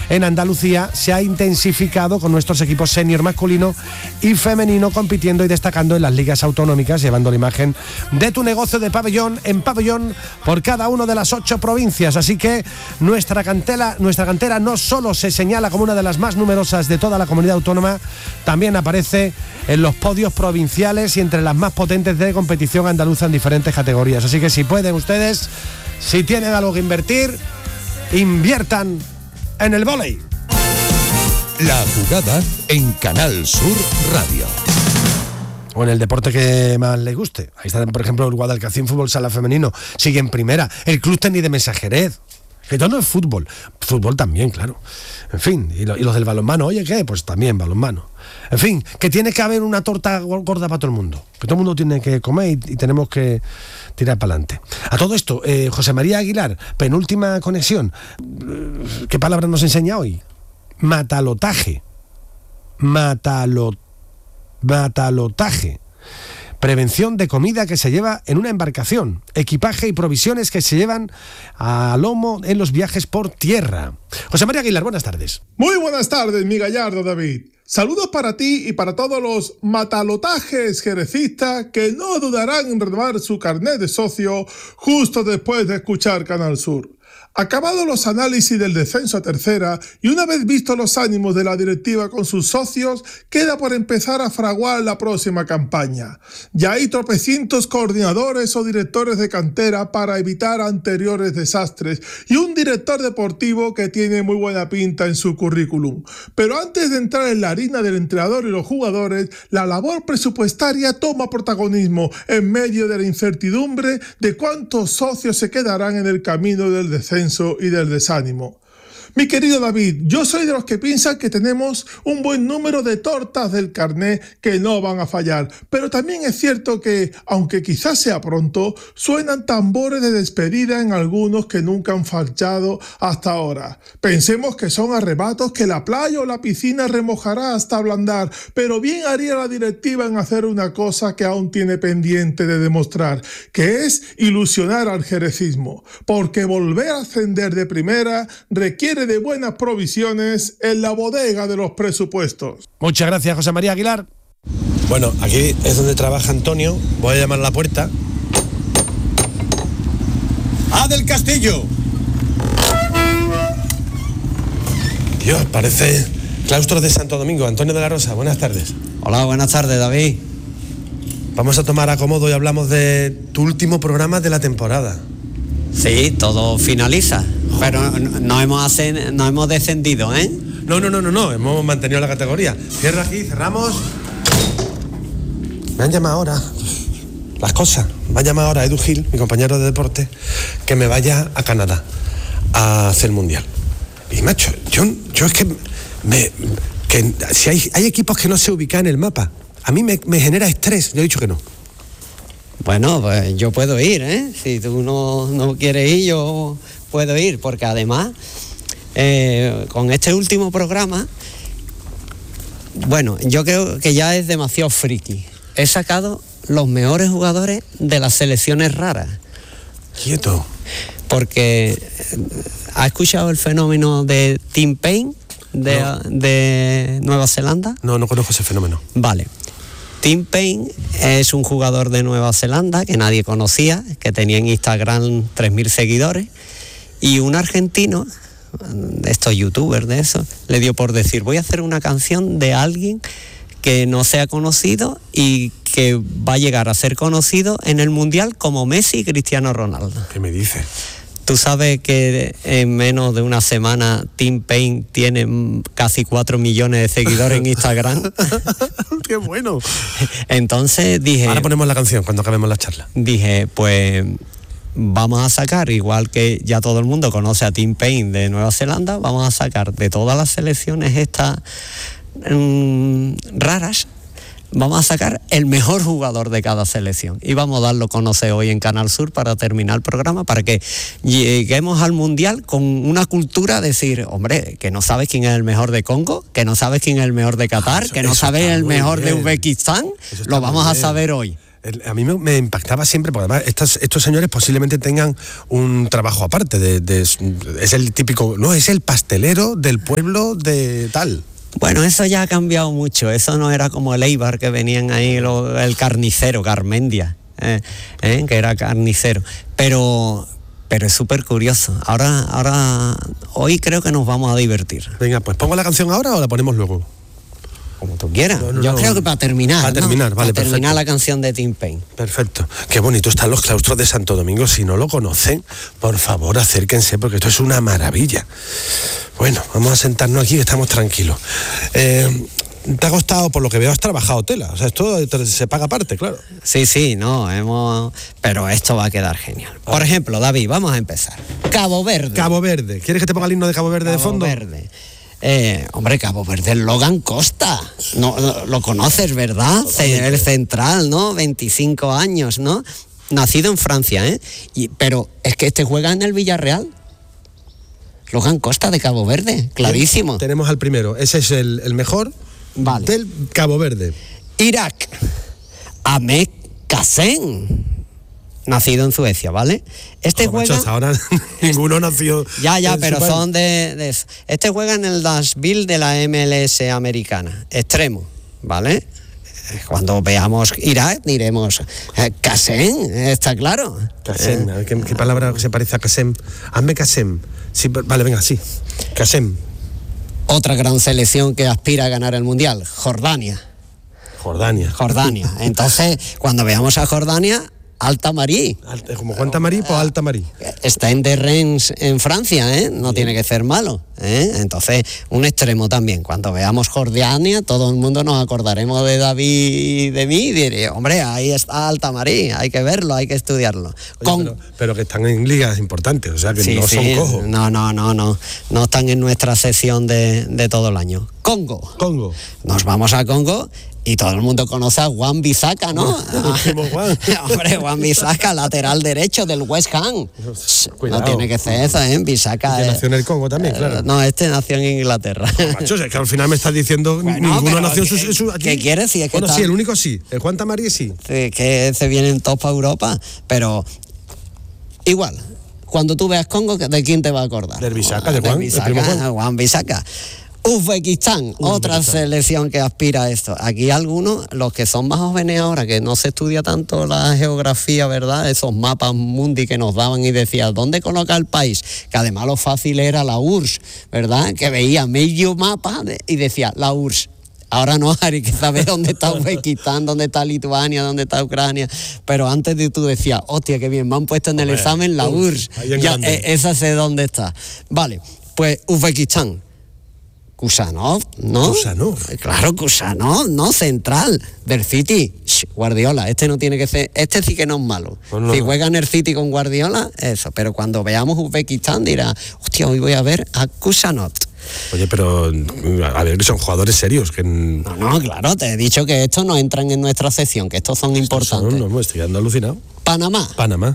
en Andalucía se ha intensificado con nuestros equipos senior masculino y femenino compitiendo y destacando en las ligas autonómicas, llevando la imagen de tu negocio de pabellón en pabellón por cada una de las 8 provincias. Así que nuestra cantera no solo se señala como una de las más numerosas de toda la comunidad autónoma, también aparece en los podios provinciales y entre las más potentes de competición andaluza en diferentes categorías. Así que si pueden ustedes, si tienen algo que invertir, inviertan en el vóley. La jugada en Canal Sur Radio. O en el deporte que más les guste. Ahí está, por ejemplo, el Guadalcacín Fútbol Sala Femenino. Sigue en primera. El Club Tenis de Mensajerez. Que todo no es fútbol. Fútbol también, claro. En fin, y los del balonmano. Oye, ¿qué? Pues también balonmano. En fin, que tiene que haber una torta gorda para todo el mundo. Que todo el mundo tiene que comer y tenemos que tirar para adelante. A todo esto, José María Aguilar, penúltima conexión. ¿Qué palabra nos enseña hoy? Matalotaje. Matalotaje. Prevención de comida que se lleva en una embarcación, equipaje y provisiones que se llevan a lomo en los viajes por tierra. José María Aguilar, buenas tardes. Muy buenas tardes, mi gallardo David. Saludos para ti y para todos los matalotajes jerecistas que no dudarán en renovar su carnet de socio justo después de escuchar Canal Sur. Acabados los análisis del descenso a tercera y una vez vistos los ánimos de la directiva con sus socios, queda por empezar a fraguar la próxima campaña. Ya hay tropecientos coordinadores o directores de cantera para evitar anteriores desastres y un director deportivo que tiene muy buena pinta en su currículum. Pero antes de entrar en la harina del entrenador y los jugadores, la labor presupuestaria toma protagonismo en medio de la incertidumbre de cuántos socios se quedarán en el camino del descenso y del desánimo. Mi querido David, yo soy de los que piensan que tenemos un buen número de tortas del carnet que no van a fallar, pero también es cierto que, aunque quizás sea pronto, suenan tambores de despedida en algunos que nunca han fallado hasta ahora. Pensemos que son arrebatos que la playa o la piscina remojará hasta ablandar, pero bien haría la directiva en hacer una cosa que aún tiene pendiente de demostrar, que es ilusionar al jerecismo, porque volver a ascender de primera requiere de buenas provisiones en la bodega de los presupuestos. Muchas gracias, José María Aguilar. Bueno, aquí es donde trabaja Antonio. Voy a llamar a la puerta. ¡Ah, del Castillo! Dios, parece claustro de Santo Domingo. Antonio de la Rosa, buenas tardes. Hola, buenas tardes, David. Vamos a tomar acomodo y hablamos de tu último programa de la temporada. Sí, todo finaliza, pero no hemos descendido, ¿eh? No, hemos mantenido la categoría. Cierra aquí, cerramos. Me han llamado ahora, las cosas. Me ha llamado ahora Edu Gil, mi compañero de deporte, que me vaya a Canadá a hacer el mundial. Y macho, yo es que si hay equipos que no se ubican en el mapa, a mí me genera estrés. Yo he dicho que no. Bueno, pues yo puedo ir, ¿eh? Si tú no quieres ir, yo puedo ir, porque además, con este último programa, bueno, yo creo que ya es demasiado friki. He sacado los mejores jugadores de las selecciones raras. Quieto. Porque, ¿has escuchado el fenómeno de Tim Payne de Nueva Zelanda? No conozco ese fenómeno. Vale. Tim Payne es un jugador de Nueva Zelanda que nadie conocía, que tenía en Instagram 3.000 seguidores, y un argentino, de estos youtubers de eso, le dio por decir: voy a hacer una canción de alguien que no sea conocido y que va a llegar a ser conocido en el Mundial como Messi y Cristiano Ronaldo. ¿Qué me dices? Tú sabes que en menos de una semana Tim Payne tiene casi 4 millones de seguidores en Instagram. ¡Qué bueno! Entonces dije... Ahora ponemos la canción cuando acabemos la charla. Dije, pues vamos a sacar, igual que ya todo el mundo conoce a Tim Payne de Nueva Zelanda, vamos a sacar de todas las selecciones estas raras, vamos a sacar el mejor jugador de cada selección y vamos a darlo a conocer hoy en Canal Sur para terminar el programa, para que lleguemos al Mundial con una cultura de decir, hombre, que no sabes quién es el mejor de Congo, que no sabes quién es el mejor de Qatar, que no sabes el mejor de Uzbekistán, lo vamos a saber hoy. A mí me impactaba siempre, porque además estos señores posiblemente tengan un trabajo aparte, es el típico, no, es el pastelero del pueblo de tal. Bueno, eso ya ha cambiado mucho, eso no era como el Eibar que venían ahí, el carnicero, Garmendia, que era carnicero, pero es súper curioso. Ahora, hoy creo que nos vamos a divertir. Venga, pues ¿pongo la canción ahora o la ponemos luego? Como tú quieras. Yo creo que para terminar. Para terminar, vale, para terminar perfecto. la canción de Tim Payne. Perfecto. Qué bonito están los claustros de Santo Domingo. Si no lo conocen, por favor, acérquense, porque esto es una maravilla. Bueno, vamos a sentarnos aquí, que estamos tranquilos. Te ha costado, por lo que veo, has trabajado tela. O sea, esto se paga aparte, claro. Sí, pero esto va a quedar genial. Por ejemplo, David, vamos a empezar. Cabo Verde. Cabo Verde. ¿Quieres que te ponga el himno de Cabo Verde de fondo? Cabo Verde. Hombre, Cabo Verde, Logan Costa. No, lo conoces, ¿verdad? El central, ¿no? 25 años, ¿no? Nacido en Francia, pero es que juega en el Villarreal. Logan Costa de Cabo Verde, clarísimo. Tenemos al primero. Ese es el mejor del Cabo Verde. Irak. Ahmed Kassem. Nacido en Suecia, ¿vale? Juega... Machos, ahora ninguno nació... Ya, pero son de eso. Juega en el Nashville de la MLS americana. Extremo, ¿vale? Cuando veamos Irak diremos Kassem, está claro. Kassem, ¿qué palabra se parece a Kassem? Hazme Kassem. Sí, vale, venga, sí. Kassem. Otra gran selección que aspira a ganar el Mundial, Jordania. Entonces, cuando veamos a Jordania, Alta Marí. Como Juan Tamarí, pues Alta Marí. Está en Rennes en Francia, no tiene que ser malo. Entonces, un extremo también. Cuando veamos Jordania, todo el mundo nos acordaremos de David y de mí y diré, hombre, ahí está Alta Marí, hay que verlo, hay que estudiarlo. Oye, pero que están en ligas importantes, o sea que no son cojos. No están en nuestra sesión de todo el año. Congo. Nos vamos a Congo. Y todo el mundo conoce a Juan Bisaca, ¿no? Hombre, Juan Bisaca, lateral derecho del West Ham. Cuidado. No tiene que ser eso, Bisaca. ¿Que nació en el Congo también, claro? No, nació en Inglaterra. Machos, es que al final me estás diciendo ninguno nació aquí. ¿Qué quieres? Si es que sí, el único sí. El Juan Tamarí sí. Que se vienen todos para Europa, pero igual. Cuando tú veas Congo, ¿de quién te va a acordar? Del Bisaca, de Juan, Bisaca, el primo Juan. Juan Bisaca. Uzbekistán, otra selección que aspira a esto. Aquí algunos, los que son más jóvenes ahora, que no se estudia tanto la geografía, ¿verdad? Esos mapas mundi que nos daban y decían, ¿dónde coloca el país? Que además lo fácil era la URSS, ¿verdad? Que veía medio mapa y decía, la URSS. Ahora no, hay que saber dónde está Uzbekistán, dónde está Lituania, dónde está Ucrania. Pero antes de tú decías, hostia, qué bien, me han puesto en el examen la URSS. Ya, esa sé dónde está. Vale, pues Uzbekistán. Kusanov, ¿no? Kusanov. Claro, Kusanov, ¿no? Central del City. Guardiola, no tiene que ser, sí que no es malo. No. Si juega en el City con Guardiola, eso. Pero cuando veamos Uzbekistán dirá, hostia, hoy voy a ver a Kusanov. Oye, pero a ver, son jugadores serios. No, claro, te he dicho que estos no entran en nuestra sección, que estos son importantes. No, estoy dando alucinado. Panamá.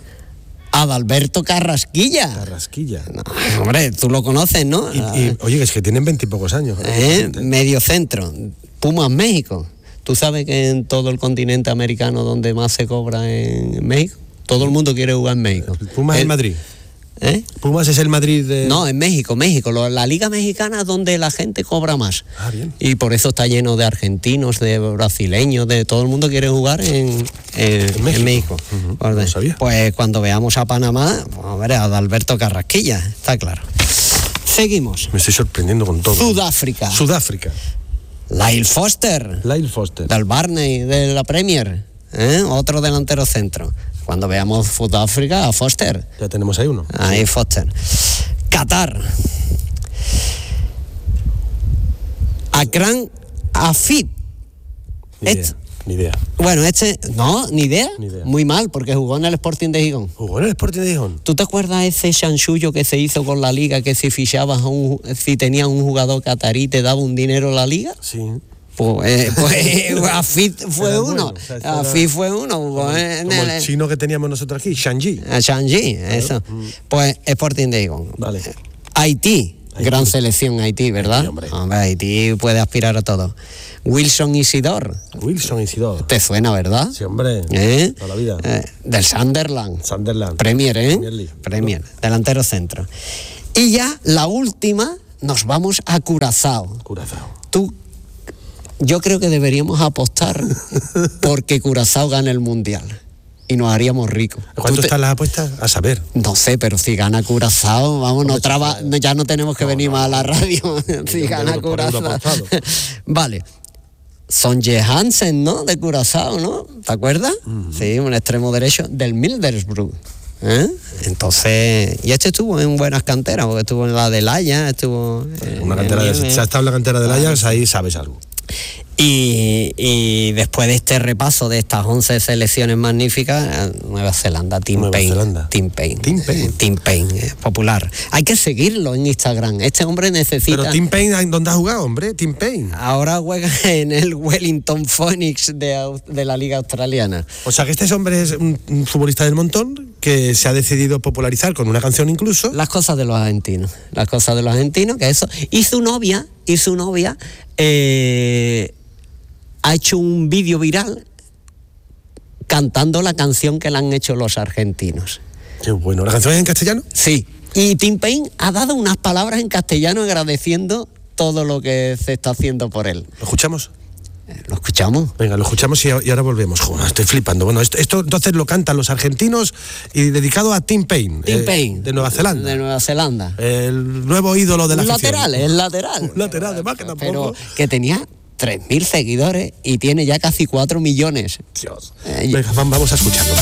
Adalberto Carrasquilla. No, hombre, tú lo conoces, ¿no? Y oye, es que tienen 20 y pocos años. Medio centro. Pumas, México. ¿Tú sabes que en todo el continente americano donde más se cobra en México? Todo el mundo quiere jugar en México. Pumas en Madrid. Pumas es el Madrid de... No, en México. La Liga Mexicana es donde la gente cobra más. Bien. Y por eso está lleno de argentinos, de brasileños, de todo el mundo quiere jugar en México. Uh-huh. No sabía. Pues cuando veamos a Panamá, a ver, a Adalberto Carrasquilla, está claro. Seguimos. Me estoy sorprendiendo con todo. Sudáfrica. Lyle Foster. Del Barney, de la Premier. Otro delantero centro. Cuando veamos Sudáfrica, a Foster. Ya tenemos ahí uno. Ahí Foster. Qatar. Akram Afid. Ni idea. Bueno, ni idea. Muy mal, porque jugó en el Sporting de Gijón. ¿Tú te acuerdas ese chanchullo que se hizo con la liga, que si fichabas si tenías un jugador catarí te daba un dinero la liga? Sí. Pues Afid fue uno. Afid fue uno. Como el chino que teníamos nosotros aquí, Shanji. Shanji, eso. Pues Sporting de Gijón. Vale. Haití. Gran selección Haití, ¿verdad? Haití, hombre. Haití puede aspirar a todo. Wilson Isidor. Wilson Isidor. ¿Te suena, verdad? Sí, hombre. Toda la vida. Del Sunderland. Sunderland. Premier, Premier League. Premier. Delantero centro. Y ya la última, nos vamos a Curazao. Yo creo que deberíamos apostar porque Curazao gane el Mundial y nos haríamos ricos. ¿Cuánto están las apuestas? A saber. No sé, pero si gana Curazao, vamos, ya no tenemos que venir más a la radio. Si gana Curazao. Vale. Sonje Hansen, ¿no? De Curazao, ¿no? ¿Te acuerdas? Sí, un extremo derecho del Middlesbrough. Entonces, y estuvo en buenas canteras, porque estuvo en la del Haya, estuvo una cantera si has estado en la cantera del Haya, ahí sabes algo. Y después de este repaso de estas 11 selecciones magníficas, Nueva Zelanda, Tim Payne, popular. Hay que seguirlo en Instagram. Este hombre necesita... Pero Tim Payne, ¿dónde ha jugado, hombre? Tim Payne. Ahora juega en el Wellington Phoenix de la Liga Australiana. O sea que este hombre es un futbolista del montón que se ha decidido popularizar con una canción incluso. Las cosas de los argentinos, que eso. Y su novia ha hecho un vídeo viral cantando la canción que le han hecho los argentinos. Qué bueno. ¿La canción es en castellano? Sí. Y Tim Payne ha dado unas palabras en castellano agradeciendo todo lo que se está haciendo por él. ¿Lo escuchamos? ¿Lo escuchamos? Venga, lo escuchamos y ahora volvemos. Joder, estoy flipando. Bueno, esto entonces lo cantan los argentinos y dedicado a Tim Payne. De Nueva Zelanda. De Nueva Zelanda. El nuevo ídolo de la afición. Lateral. Un lateral, además, que tampoco... Pero que tenía 3.000 seguidores y tiene ya casi 4 millones. Dios. Venga, vamos a escucharlo.